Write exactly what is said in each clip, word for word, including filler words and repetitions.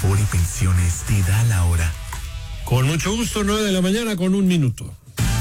Afore Pensiones te da la hora. Con mucho gusto, nueve de la mañana con un minuto.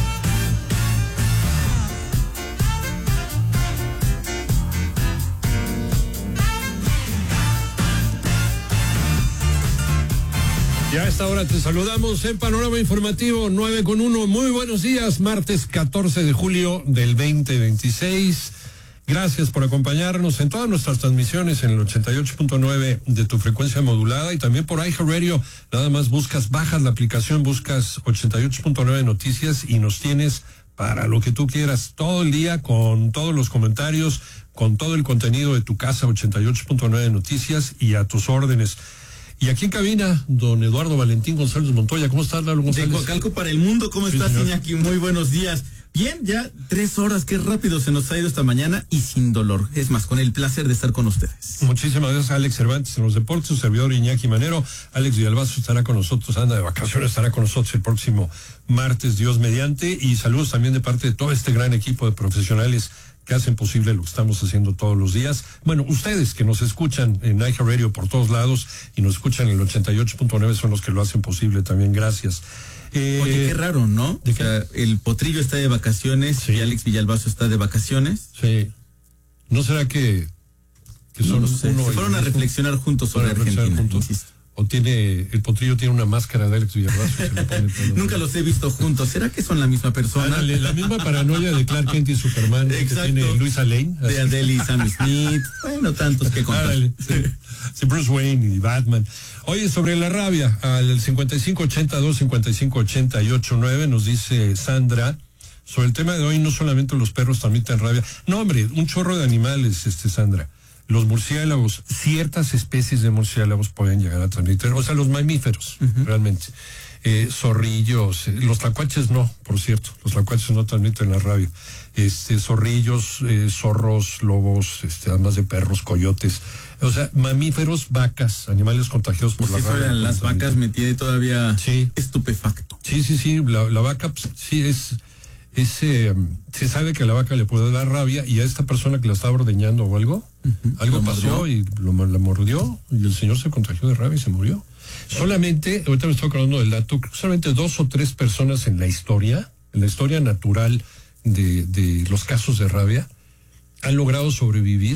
Y a esta hora te saludamos en Panorama Informativo nueve con uno. Muy buenos días, martes catorce de julio del veinte veintiséis. Gracias por acompañarnos en todas nuestras transmisiones en el ochenta y ocho punto nueve de tu frecuencia modulada y también por iHeartRadio. Nada más buscas, bajas la aplicación, buscas ochenta y ocho punto nueve Noticias y nos tienes para lo que tú quieras todo el día con todos los comentarios, con todo el contenido de tu casa, ochenta y ocho punto nueve Noticias y a tus órdenes. Y aquí en cabina, don Eduardo Valentín González Montoya. ¿Cómo estás, Lalo González? De Coacalco para el mundo. ¿Cómo sí, estás, Iñaki? Muy buenos días. Bien, ya tres horas, qué rápido se nos ha ido esta mañana y sin dolor. Es más, con el placer de estar con ustedes. Muchísimas gracias a Alex Cervantes en los deportes, su servidor Iñaki Manero. Alex Villalbazo estará con nosotros, anda de vacaciones, estará con nosotros el próximo martes, Dios mediante. Y saludos también de parte de todo este gran equipo de profesionales que hacen posible lo que estamos haciendo todos los días. Bueno, ustedes que nos escuchan en iHeartRadio por todos lados y nos escuchan en el ochenta y ocho punto nueve son los que lo hacen posible también, gracias. Eh, Oye, qué raro, ¿no? O sea, el Potrillo está de vacaciones sí. y Alex Villalbazo está de vacaciones. Sí. ¿No será que, que son no sé. uno Se fueron a reflexionar juntos sobre Argentina, juntos. O tiene, el Potrillo tiene una máscara de Alex Villalbazo. Se le pone Nunca los he visto juntos. ¿Será que son la misma persona? Ándale, la misma paranoia de Clark Kent y Superman. Exacto. Que tiene Luisa Lane. De Adele y Sam Smith. Bueno, tantos que contar. Ándale, sí. Sí, Bruce Wayne y Batman. Oye, sobre la rabia, al cincuenta y cinco ochenta y dos, cincuenta y cinco ochenta y ocho nueve nos dice Sandra, sobre el tema de hoy, no solamente los perros transmiten rabia. No, hombre, un chorro de animales, este Sandra. Los murciélagos, ciertas especies de murciélagos pueden llegar a transmitir, o sea, los mamíferos, uh-huh. realmente. Eh, zorrillos, eh, los tlacuaches no, por cierto, los tlacuaches no transmiten la rabia. Este, zorrillos, eh, zorros, lobos, este, además de perros, coyotes. O sea, mamíferos, vacas, animales contagiados por pues la rabia. Las vacas me tiene todavía sí. estupefacto. Sí, sí, sí, la, la vaca, pues, sí, es... Es, eh, se sabe que a la vaca le puede dar rabia y a esta persona que la estaba ordeñando o algo, uh-huh. algo lo pasó mordió. y lo, la mordió y el señor se contagió de rabia y se murió. Solamente, ahorita me estoy acordando del dato, solamente dos o tres personas en la historia, en la historia natural de, de los casos de rabia, han logrado sobrevivir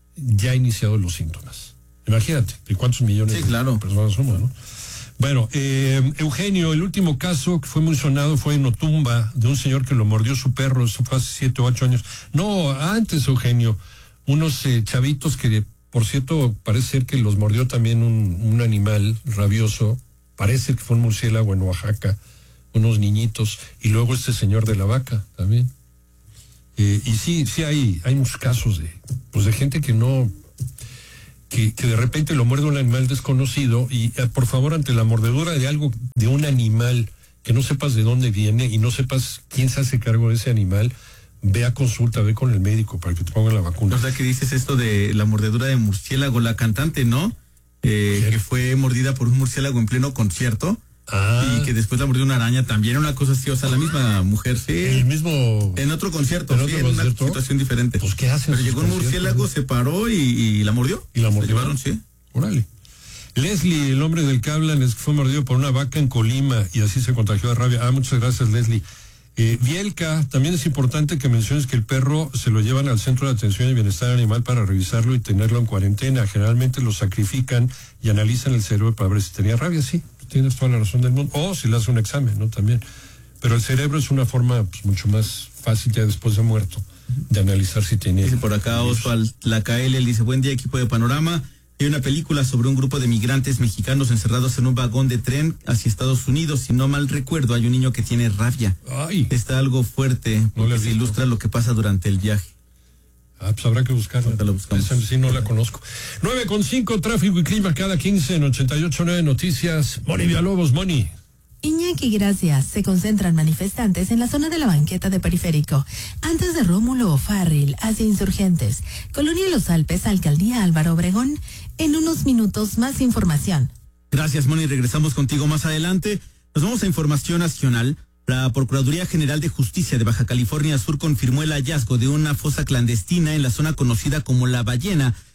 ya iniciados los síntomas. Imagínate, ¿de cuántos millones sí, claro. de personas somos, no? Bueno, eh, Eugenio, el último caso que fue muy sonado fue en Otumba, de un señor que lo mordió su perro, eso fue hace siete o ocho años. No, antes, Eugenio, unos eh, chavitos que, por cierto, parece ser que los mordió también un, un animal rabioso, parece que fue un murciélago en Oaxaca, unos niñitos, y luego este señor de la vaca también. Eh, y sí, sí hay, hay muchos casos de, pues de gente que no... Que, que de repente lo muerde un animal desconocido y eh, por favor ante la mordedura de algo, de un animal que no sepas de dónde viene y no sepas quién se hace cargo de ese animal, ve a consulta, ve con el médico para que te pongan la vacuna. O sea, que dices esto de la mordedura de murciélago, la cantante, ¿no? Eh, que fue mordida por un murciélago en pleno concierto. Ah. Y que después la mordió una araña también, una cosa así, o sea, la misma mujer, sí. El mismo... En otro concierto, ¿En sí, otro en concierto? una situación diferente. Pues, ¿qué hacen? Pero llegó un murciélago, se paró y, y la mordió. ¿Y la mordió? Llevaron, sí. Órale. Leslie, el hombre del que hablan, es que fue mordido por una vaca en Colima y así se contagió de rabia. Ah, muchas gracias, Leslie. Eh, Bielka, también es importante que menciones que el perro se lo llevan al Centro de Atención y Bienestar Animal para revisarlo y tenerlo en cuarentena. Generalmente lo sacrifican y analizan el cerebro para ver si tenía rabia, sí. Tienes toda la razón del mundo. O si le hace un examen, ¿no? También. Pero el cerebro es una forma pues, mucho más fácil ya después de muerto de analizar si tiene... Dice por acá Oswald Lacael, él dice, buen día equipo de Panorama. Hay una película sobre un grupo de migrantes mexicanos encerrados en un vagón de tren hacia Estados Unidos. Si no mal recuerdo, hay un niño que tiene rabia. Ay. Está algo fuerte, porque no se ilustra lo que pasa durante el viaje. Ah, pues habrá que buscarla. La buscamos. Esa sí no la conozco. nueve con cinco, tráfico y clima cada quince en ochenta y ocho punto nueve Noticias. Moni Villalobos, Moni. Iñaki, gracias. Se concentran manifestantes en la zona de la banqueta de Periférico, antes de Rómulo O'Farrill, hacia Insurgentes. Colonia Los Alpes, Alcaldía Álvaro Obregón. En unos minutos, más información. Gracias, Moni. Regresamos contigo más adelante. Nos vamos a información nacional. La Procuraduría General de Justicia de Baja California Sur confirmó el hallazgo de una fosa clandestina en la zona conocida como La Ballena,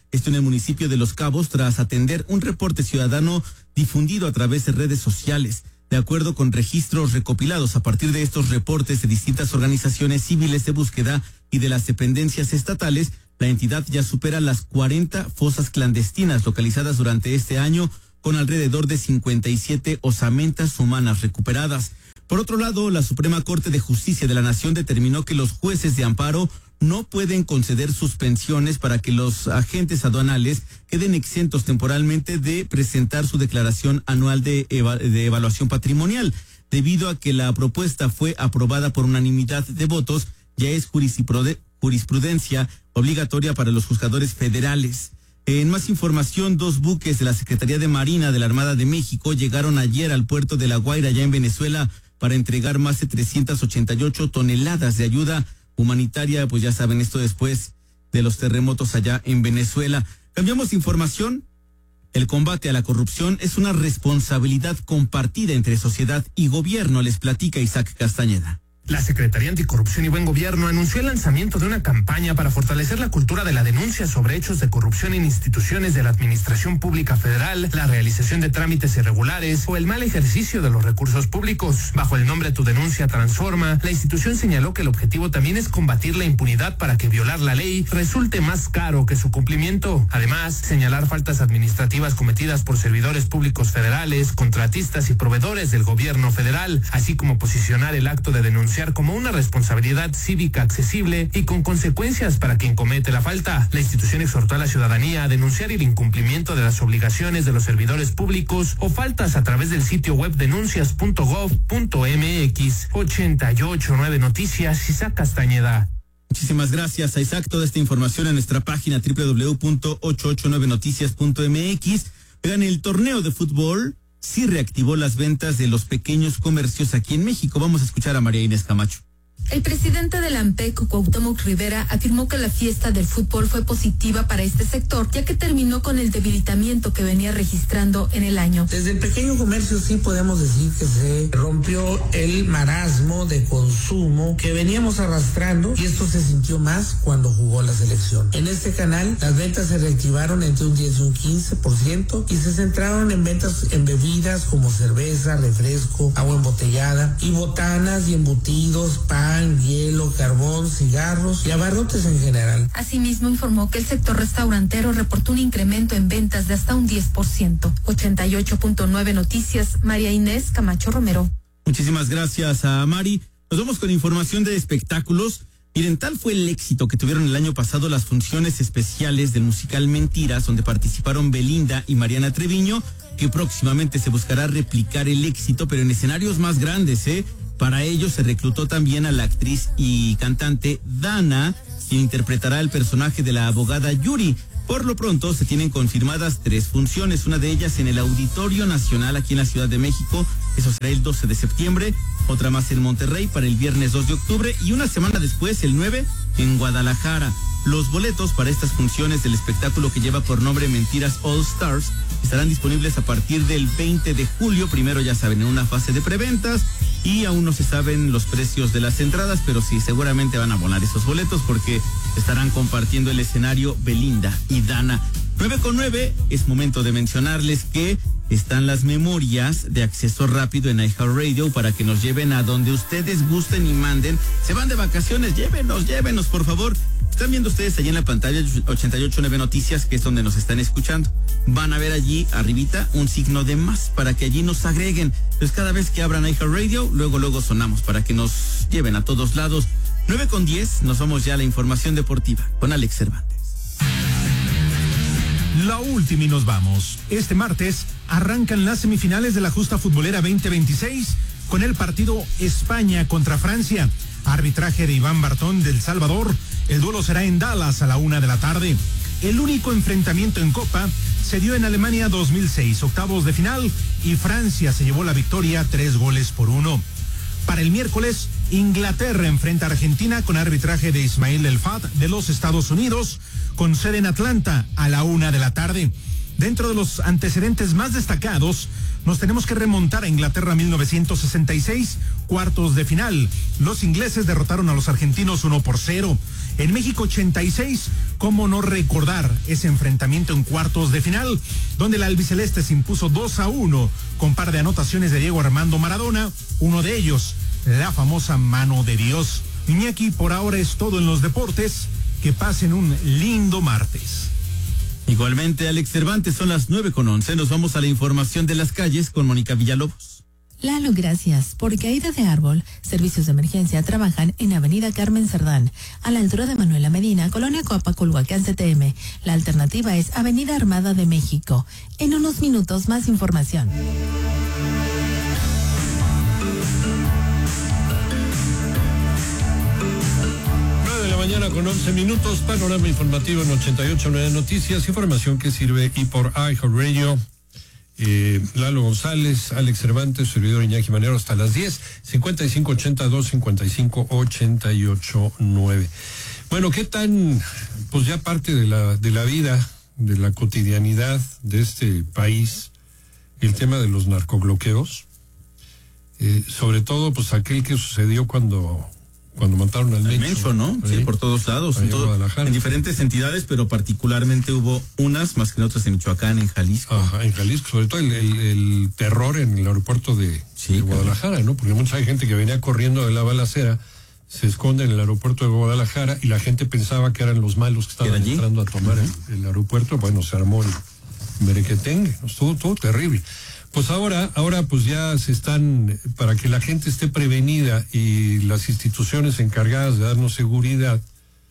Esto en el municipio de Los Cabos, tras atender un reporte ciudadano difundido a través de redes sociales. De acuerdo con registros recopilados a partir de estos reportes de distintas organizaciones civiles de búsqueda y de las dependencias estatales, la entidad ya supera las cuarenta fosas clandestinas localizadas durante este año, con alrededor de cincuenta y siete osamentas humanas recuperadas. Por otro lado, la Suprema Corte de Justicia de la Nación determinó que los jueces de amparo no pueden conceder suspensiones para que los agentes aduanales queden exentos temporalmente de presentar su declaración anual de, eva- de evaluación patrimonial. Debido a que la propuesta fue aprobada por unanimidad de votos, ya es jurisprudencia obligatoria para los juzgadores federales. En más información, dos buques de la Secretaría de Marina de la Armada de México llegaron ayer al puerto de La Guaira, allá en Venezuela, para entregar más de trescientas ochenta y ocho toneladas de ayuda humanitaria, pues ya saben, esto después de los terremotos allá en Venezuela. Cambiamos de información. El combate a la corrupción es una responsabilidad compartida entre sociedad y gobierno, les platica Isaac Castañeda. La Secretaría Anticorrupción y Buen Gobierno anunció el lanzamiento de una campaña para fortalecer la cultura de la denuncia sobre hechos de corrupción en instituciones de la Administración Pública Federal, la realización de trámites irregulares o el mal ejercicio de los recursos públicos. Bajo el nombre Tu Denuncia Transforma, la institución señaló que el objetivo también es combatir la impunidad para que violar la ley resulte más caro que su cumplimiento. Además, señalar faltas administrativas cometidas por servidores públicos federales, contratistas y proveedores del gobierno federal, así como posicionar el acto de denuncia como una responsabilidad cívica accesible y con consecuencias para quien comete la falta. La institución exhortó a la ciudadanía a denunciar el incumplimiento de las obligaciones de los servidores públicos o faltas a través del sitio web denuncias punto gov punto mx. ochenta y ocho punto nueve Noticias, Isaac Castañeda. Muchísimas gracias a Isaac. Toda esta información en nuestra página doble u doble u doble u punto ochocientos ochenta y nueve noticias punto m x. Vean, el torneo de fútbol sí reactivó las ventas de los pequeños comercios aquí en México. Vamos a escuchar a María Inés Camacho. El presidente de la AMPEC, Cuauhtémoc Rivera, afirmó que la fiesta del fútbol fue positiva para este sector, ya que terminó con el debilitamiento que venía registrando en el año. Desde el pequeño comercio sí podemos decir que se rompió el marasmo de consumo que veníamos arrastrando, y esto se sintió más cuando jugó la selección. En este canal, las ventas se reactivaron entre un diez y un quince por ciento y se centraron en ventas en bebidas como cerveza, refresco, agua embotellada y botanas y embutidos, pan, hielo, carbón, cigarros y abarrotes en general. Asimismo, informó que el sector restaurantero reportó un incremento en ventas de hasta un diez por ciento. ochenta y ocho punto nueve Noticias, María Inés Camacho Romero. Muchísimas gracias a Mari. Nos vamos con información de espectáculos. Miren, tal fue el éxito que tuvieron el año pasado las funciones especiales del musical Mentiras, donde participaron Belinda y Mariana Treviño, que próximamente se buscará replicar el éxito, pero en escenarios más grandes, ¿eh? Para ello se reclutó también a la actriz y cantante Dana, quien interpretará el personaje de la abogada Yuri. Por lo pronto se tienen confirmadas tres funciones, una de ellas en el Auditorio Nacional aquí en la Ciudad de México, eso será el doce de septiembre, otra más en Monterrey para el viernes dos de octubre y una semana después, el nueve, en Guadalajara. Los boletos para estas funciones del espectáculo, que lleva por nombre Mentiras All Stars, estarán disponibles a partir del veinte de julio, primero ya saben, en una fase de preventas, y aún no se saben los precios de las entradas, pero sí, seguramente van a abonar esos boletos porque estarán compartiendo el escenario Belinda y Dana. nueve con nueve, es momento de mencionarles que están las memorias de acceso rápido en iHeartRadio para que nos lleven a donde ustedes gusten y manden. Se van de vacaciones, llévenos, llévenos, por favor. Están viendo ustedes allí en la pantalla ochenta y ocho punto nueve Noticias, que es donde nos están escuchando. Van a ver allí arribita un signo de más para que allí nos agreguen. Entonces cada vez que abran iHeartRadio, luego luego sonamos para que nos lleven a todos lados. nueve con diez, nos vamos ya a la información deportiva con Alex Cervantes. La última y nos vamos. Este martes arrancan las semifinales de la Justa Futbolera veinte veintiséis con el partido España contra Francia. Arbitraje de Iván Bartón del Salvador. El duelo será en Dallas a la una de la tarde. El único enfrentamiento en Copa se dio en Alemania dos mil seis, octavos de final, y Francia se llevó la victoria tres goles por uno. Para el miércoles, Inglaterra enfrenta a Argentina con arbitraje de Ismail El Fat de los Estados Unidos, con sede en Atlanta a la una de la tarde. Dentro de los antecedentes más destacados, nos tenemos que remontar a Inglaterra mil novecientos sesenta y seis, cuartos de final. Los ingleses derrotaron a los argentinos uno por cero. En México ochenta y seis, cómo no recordar ese enfrentamiento en cuartos de final, donde el albiceleste se impuso dos a uno con par de anotaciones de Diego Armando Maradona, uno de ellos, la famosa mano de Dios. Iñaki, por ahora es todo en los deportes. Que pasen un lindo martes. Igualmente, Alex Cervantes, son las nueve con once. Nos vamos a la información de las calles con Mónica Villalobos. Lalo, gracias. Por caída de árbol, servicios de emergencia trabajan en Avenida Carmen Cerdán, a la altura de Manuela Medina, Colonia Coapaculhuacán, C T M. La alternativa es Avenida Armada de México. En unos minutos, más información. Mañana con once minutos, panorama informativo en ochenta y ocho punto nueve Noticias, información que sirve y por iHeartRadio. Eh, Lalo González, Alex Cervantes, servidor Iñaki Manero, hasta las diez, cincuenta y cinco ochenta y dos, cincuenta y cinco ochenta y ocho nueve. Bueno, ¿qué tan, pues ya parte de la, de la vida, de la cotidianidad de este país, el tema de los narcobloqueos? Eh, sobre todo, pues aquel que sucedió cuando... Cuando mataron al Mencho. Mencho, ¿no? Ahí, sí, por todos lados, en, todo, en diferentes entidades, pero particularmente hubo unas más que otras en Michoacán, en Jalisco. Ajá, en Jalisco, sobre todo el, el, el terror en el aeropuerto de, sí, de Guadalajara, claro. ¿no? Porque mucha gente que venía corriendo de la balacera se esconde en el aeropuerto de Guadalajara y la gente pensaba que eran los malos que estaban entrando a tomar uh-huh. el, el aeropuerto. Bueno, se armó el merequetengue, estuvo todo terrible. Pues ahora, ahora pues ya se están, para que la gente esté prevenida y las instituciones encargadas de darnos seguridad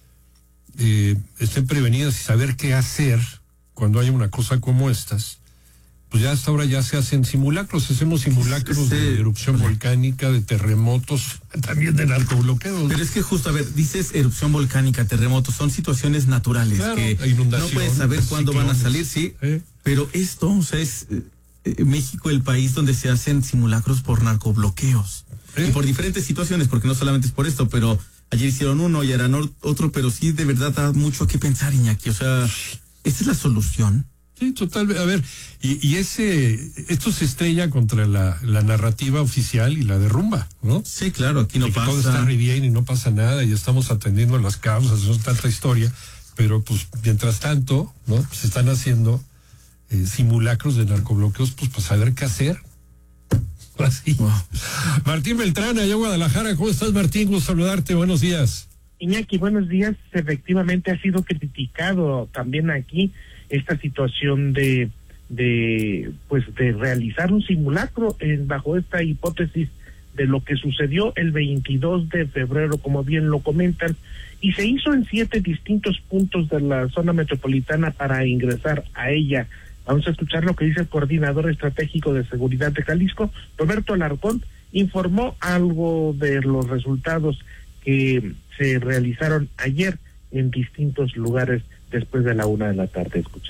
eh, estén prevenidas y saber qué hacer cuando haya una cosa como estas, pues ya hasta ahora ya se hacen simulacros, hacemos simulacros sí. de erupción volcánica, de terremotos, también de narcobloqueos. Pero es que justo, a ver, dices erupción volcánica, terremotos, son situaciones naturales, claro, que no puedes saber cuándo ciclones. Van a salir, sí, ¿Eh? Pero esto, o sea, es... México el país donde se hacen simulacros por narcobloqueos. ¿Eh? Y por diferentes situaciones, porque no solamente es por esto, pero ayer hicieron uno y harán otro, pero sí de verdad da mucho a qué pensar, Iñaki. O sea, ¿esta es la solución? Sí, total. A ver, y, y ese, esto se estrella contra la, la narrativa oficial y la derrumba, ¿no? Sí, claro, aquí no y pasa. Todo está re bien y no pasa nada y estamos atendiendo las causas, no es tanta historia, pero pues mientras tanto, ¿no? Se están haciendo Eh, simulacros de narcobloqueos, pues para saber qué hacer. Así. Wow. Martín Beltrán, allá en Guadalajara. ¿Cómo estás, Martín? Gusto saludarte. Buenos días. Iñaki, buenos días. Efectivamente ha sido criticado también aquí esta situación de de pues de realizar un simulacro en, bajo esta hipótesis de lo que sucedió el veintidós de febrero, como bien lo comentan, y se hizo en siete distintos puntos de la zona metropolitana para ingresar a ella. Vamos a escuchar lo que dice el coordinador estratégico de seguridad de Jalisco, Roberto Alarcón. Informó algo de los resultados que se realizaron ayer en distintos lugares después de la una de la tarde. Escuchen.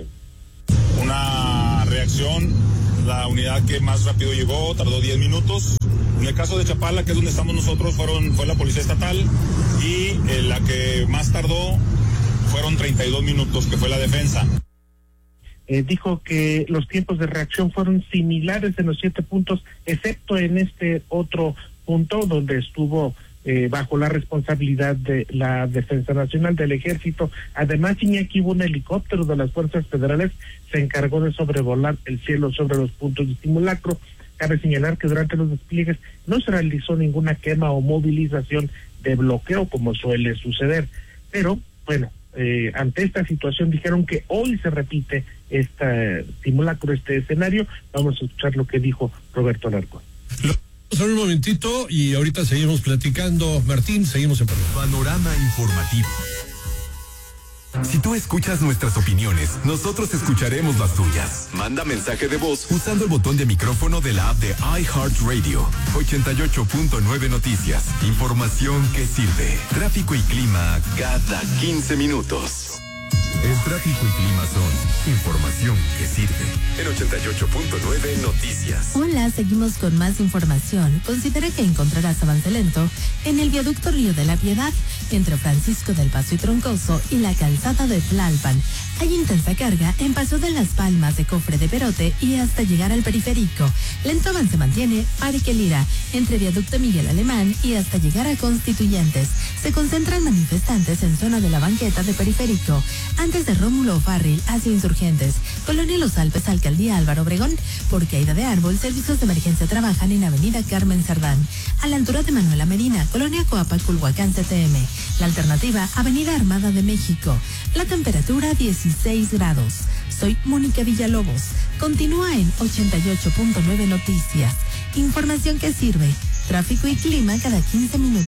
Una reacción, la unidad que más rápido llegó tardó diez minutos. En el caso de Chapala, que es donde estamos nosotros, fueron fue la Policía Estatal, y eh, la que más tardó fueron treinta y dos minutos, que fue la defensa. Eh, dijo que los tiempos de reacción fueron similares en los siete puntos, excepto en este otro punto donde estuvo eh, bajo la responsabilidad de la Defensa Nacional, del Ejército. Además, Iñaki, hubo un helicóptero de las Fuerzas Federales, se encargó de sobrevolar el cielo sobre los puntos de simulacro. Cabe señalar que durante los despliegues no se realizó ninguna quema o movilización de bloqueo como suele suceder. Pero, bueno, eh, ante esta situación dijeron que hoy se repite este simulacro, este escenario. Vamos a escuchar lo que dijo Roberto Alarcón. Vamos a un momentito y ahorita seguimos platicando. Martín, seguimos en Panorama Informativo. Si tú escuchas nuestras opiniones, nosotros escucharemos las tuyas. Manda mensaje de voz usando el botón de micrófono de la app de iHeartRadio. ochenta y ocho punto nueve Noticias. Información que sirve. Tráfico y clima cada quince minutos. El tráfico y clima son información que sirve. En ochenta y ocho punto nueve Noticias. Hola, seguimos con más información. Considera que encontrarás avance lento en el viaducto Río de la Piedad, entre Francisco del Paso y Troncoso y la calzada de Tlalpan. Hay intensa carga en Paso de las Palmas de Cofre de Perote y hasta llegar al periférico. Lento avance mantiene Parque Lira, entre Viaducto Miguel Alemán y hasta llegar a Constituyentes. Se concentran manifestantes en zona de la banqueta de periférico, antes de Rómulo Farril hacia Insurgentes, Colonia Los Alpes, Alcaldía Álvaro Obregón. Por caída de árbol, servicios de emergencia trabajan en Avenida Carmen Cerdán, a la altura de Manuela Medina, Colonia Coapa, Culhuacán, C T M. La alternativa, Avenida Armada de México. La temperatura dieciséis grados. Soy Mónica Villalobos. Continúa en ochenta y ocho punto nueve Noticias. Información que sirve. Tráfico y clima cada quince minutos.